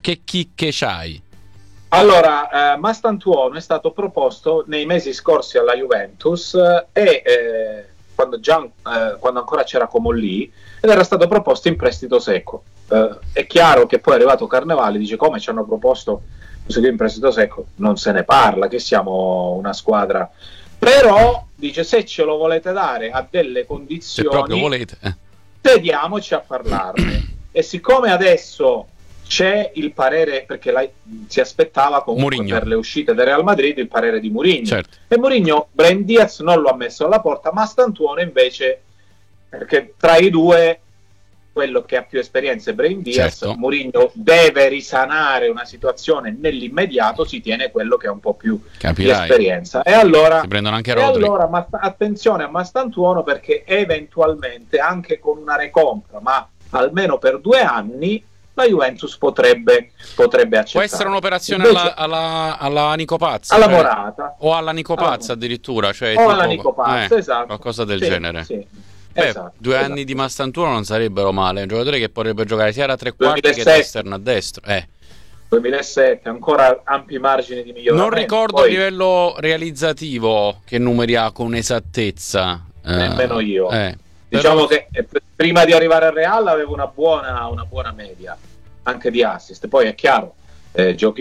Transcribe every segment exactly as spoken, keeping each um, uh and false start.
che chicche c'hai? Allora, eh, Mastantuono è stato proposto nei mesi scorsi alla Juventus eh, e eh, quando, già, eh, quando ancora c'era Comolli, ed era stato proposto in prestito secco. Eh, è chiaro che poi è arrivato Carnevale, dice come ci hanno proposto in prestito secco, non se ne parla, che siamo una squadra, però dice se ce lo volete dare a delle condizioni, se proprio volete, eh. sediamoci a parlarne. E siccome adesso c'è il parere, perché la, si aspettava comunque Mourinho, per le uscite del Real Madrid il parere di Mourinho, certo. E Mourinho Brahim Diaz non lo ha messo alla porta, ma Mastantuono invece, perché tra i due quello che ha più esperienza è Brahim Diaz, certo. Mourinho deve risanare una situazione nell'immediato, si tiene quello che ha un po' più Capirai. di esperienza. E allora, si prendono anche e Rodri. allora ma, attenzione a Mastantuono, perché eventualmente anche con una recompra, ma almeno per due anni, la Juventus potrebbe, potrebbe accettare. Può essere un'operazione Invece, alla, alla, alla Nico Pazza, alla cioè, Morata o alla Nico Pazza alla, addirittura, cioè, o tipo, alla Nico Pazza, eh, esatto, qualcosa del sì, genere. Sì. Beh, Esatto, due esatto. anni di Mastantuono non sarebbero male, un giocatore che potrebbe giocare sia da tre quarti duemilasette. che da esterno a destro. Eh. duemilasette, ancora ampi margini di miglioramento. Non ricordo Poi, a livello realizzativo che numeri ha con esattezza. Eh, nemmeno io. Eh, Diciamo però... che eh, prima di arrivare al Real aveva una buona, una buona media anche di assist. Poi è chiaro, eh, giochi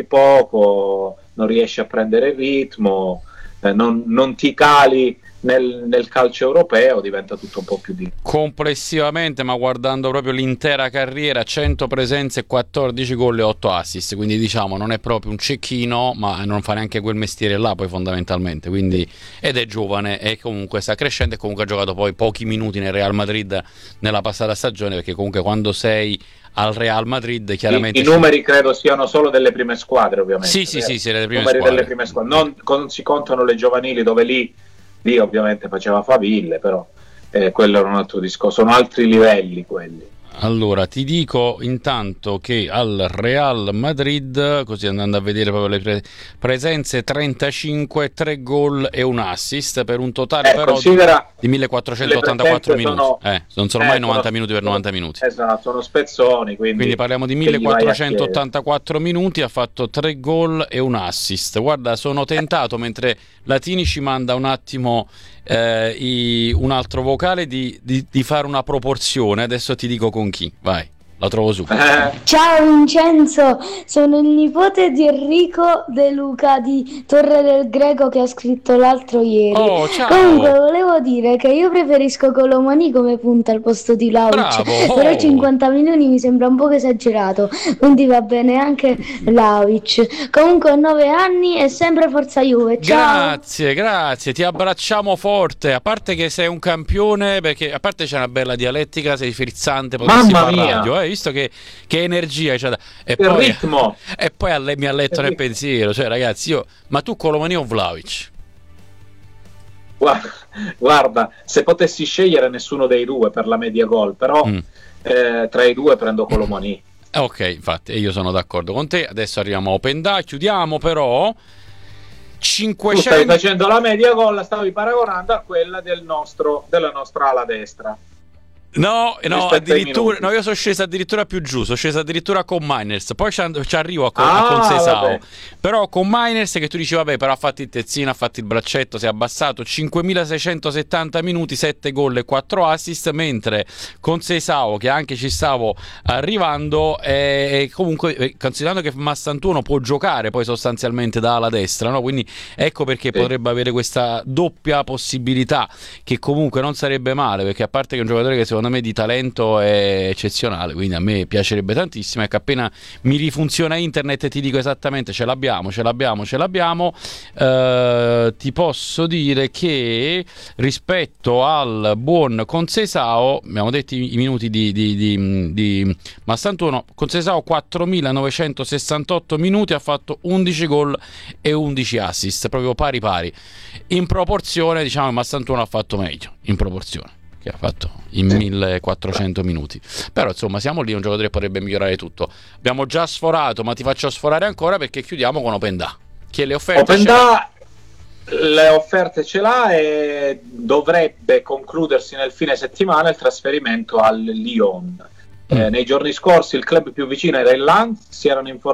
poco, non riesci a prendere il ritmo, eh, non, non ti cali nel, nel calcio europeo, diventa tutto un po' più difficile. Complessivamente, ma guardando proprio l'intera carriera, cento presenze, quattordici gol e otto assist, quindi diciamo non è proprio un cecchino, ma non fa neanche quel mestiere là poi fondamentalmente, quindi, ed è giovane e comunque sta crescendo, e comunque ha giocato poi pochi minuti nel Real Madrid nella passata stagione, perché comunque quando sei al Real Madrid chiaramente i, i numeri credo siano solo delle prime squadre, ovviamente. Sì, sì, sì, sì, delle prime numeri squadre. Delle prime squadre. Non, non si contano le giovanili, dove lì, lì ovviamente faceva faville, però eh, quello era un altro discorso, sono altri livelli quelli. Allora, ti dico intanto che al Real Madrid, così andando a vedere proprio le pre- presenze, trentacinque, tre gol e un assist, per un totale eh, però considera di millequattrocentottantaquattro minuti. Sono, eh, non sono eh, mai sono, novanta minuti per novanta minuti. Esatto, sono spezzoni, quindi, quindi parliamo di millequattrocentottantaquattro minuti, ha fatto tre gol e un assist. Guarda, sono tentato, mentre Latini ci manda un attimo eh, i, un altro vocale, di, di, di fare una proporzione. Adesso ti dico con chi, vai, la trovo su. Eh. Ciao Vincenzo, sono il nipote di Enrico De Luca di Torre del Greco, che ha scritto l'altro ieri. Oh, ciao. Comunque volevo dire che io preferisco Colomani come punta al posto di Vlahovic, Bravo. però Oh. cinquanta milioni mi sembra un po' esagerato, quindi va bene anche Vlahovic. Comunque a nove anni e sempre forza Juve. Ciao. Grazie, grazie, ti abbracciamo forte. A parte che sei un campione, perché a parte c'è una bella dialettica, sei frizzante, potessi Mamma far mia. radio, eh? Hai visto che, che energia c'è da... e Il poi, ritmo. e poi a lei mi ha letto Il nel ritmo. pensiero, cioè ragazzi, io, ma tu Colomani o Vlahovic? Guarda, guarda, se potessi scegliere nessuno dei due per la media gol, però Mm. eh, tra i due prendo Colomani. Ok, infatti, e io sono d'accordo con te. Adesso arriviamo a Open Data, chiudiamo però Tu stavi cinquecento... facendo la media gol, stavi paragonando a quella del nostro, della nostra ala destra. No, no, Rispetto ai addirittura, minuti. no, io sono sceso addirittura più giù, sono sceso addirittura con Miners, poi ci, ci arrivo a, con, Ah, a Conceição, vabbè. però con Miners, che tu dici vabbè, però ha fatto il terzino, ha fatto il braccetto, si è abbassato, cinquemilaseicentosettanta minuti, sette gol e quattro assist, mentre Conceição, che anche ci stavo arrivando, è comunque, considerando che Mastantuono può giocare poi sostanzialmente da ala destra, no? Quindi ecco perché Sì. potrebbe avere questa doppia possibilità, che comunque non sarebbe male, perché a parte che è un giocatore che secondo me di talento è eccezionale, quindi a me piacerebbe tantissimo. Ecco, appena mi rifunziona internet ti dico esattamente ce l'abbiamo, ce l'abbiamo, ce l'abbiamo. Eh, ti posso dire che rispetto al buon Conceição, abbiamo detto i, i minuti di, di, di, di Mastantuono, Conceição quattromilanovecentosessantotto minuti, ha fatto undici gol e undici assist, proprio pari pari. In proporzione, diciamo, Mastantuono ha fatto meglio, in proporzione, che ha fatto in millequattrocento minuti, però insomma siamo lì, un giocatore che potrebbe migliorare tutto. Abbiamo già sforato, ma ti faccio sforare ancora perché chiudiamo con Open Data, che le offerte Open ce l'ha. Data le offerte ce l'ha e dovrebbe concludersi nel fine settimana il trasferimento al Lyon. Mm. Eh, nei giorni scorsi il club più vicino era il Lens, si erano informati